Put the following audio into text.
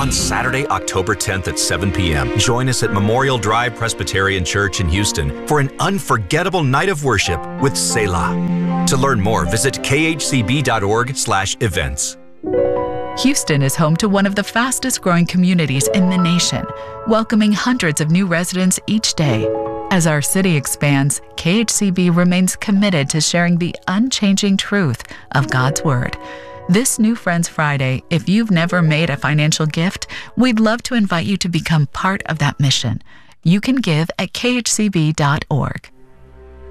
On Saturday, October 10th at 7 p.m., join us at Memorial Drive Presbyterian Church in Houston for an unforgettable night of worship with Selah. To learn more, visit khcb.org/events. Houston is home to one of the fastest growing communities in the nation, welcoming hundreds of new residents each day. As our city expands, KHCB remains committed to sharing the unchanging truth of God's Word. This New Friends Friday, if you've never made a financial gift, we'd love to invite you to become part of that mission. You can give at khcb.org.